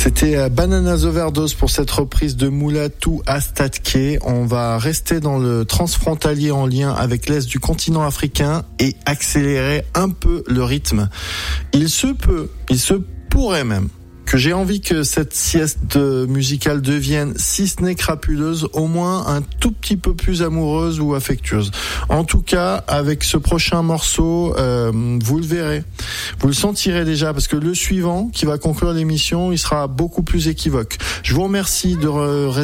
C'était Bananas Overdose pour cette reprise de Mulatu Astatke. On va rester dans le transfrontalier en lien avec l'Est du continent africain et accélérer un peu le rythme. Il se pourrait même que j'ai envie que cette sieste musicale devienne, si ce n'est crapuleuse, au moins un tout petit peu plus amoureuse ou affectueuse. En tout cas, avec ce prochain morceau, vous le verrez. Vous le sentirez déjà, parce que le suivant, qui va conclure l'émission, il sera beaucoup plus équivoque. Je vous remercie de